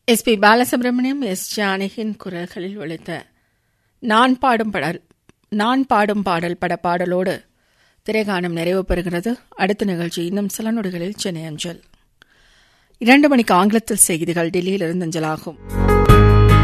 S. B. Balasubramaniam, S. ஜானகியின் குரல்களில் ஒலித்த நான் பாடும் பாடல் பட பாடலோடு திரைகாணம் நிறைவு பெறுகிறது. அடுத்த நிகழ்ச்சி இன்னும் சில நொடிகளில் சென்னை அஞ்சல். 2 மணிக்கு ஆங்கிலத்தில் செய்திகள் டெல்லியிலிருந்து அஞ்சலாகும்.